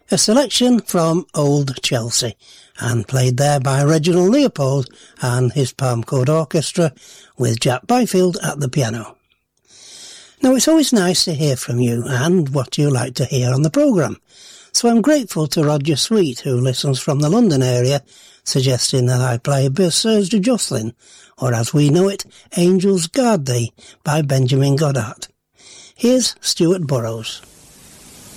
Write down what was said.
A selection from Old Chelsea, and played there by Reginald Leopold and his Palm Chord Orchestra with Jack Byfield at the piano. Now, it's always nice to hear from you and what you like to hear on the programme, so I'm grateful to Roger Sweet, who listens from the London area, suggesting that I play Berceuse de Jocelyn, or as we know it, Angels Guard Thee by Benjamin Goddard. Here's Stuart Burrows.